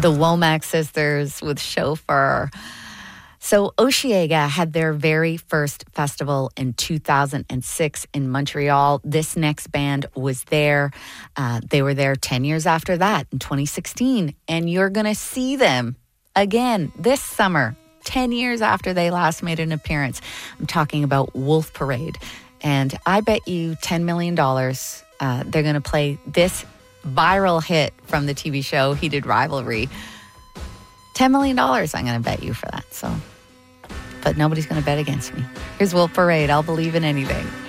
The Womack Sisters with Chauffeur. So Osheaga had their very first festival in 2006 in Montreal. This next band was there. They were there 10 years after that in 2016. And you're going to see them again this summer, 10 years after they last made an appearance. I'm talking about Wolf Parade. And I bet you $10 million they're going to play this viral hit from the TV show Heated Rivalry. $10 million I'm going to bet you for that. But nobody's going to bet against me. Here's Wolf Parade. I'll believe in anything.